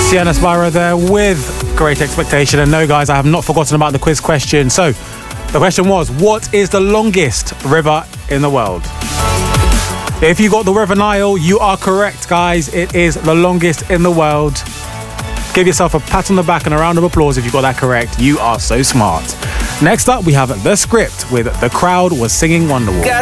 Sienna Spyro there with Great Expectation. And no, guys, I have not forgotten about the quiz question. So the question was, what is the longest river in the world? If you got the River Nile, you are correct, guys. It is the longest in the world. Give yourself a pat on the back and a round of applause if you got that correct. You are so smart. Next up, we have The Script with The Crowd Was Singing Wonderwall.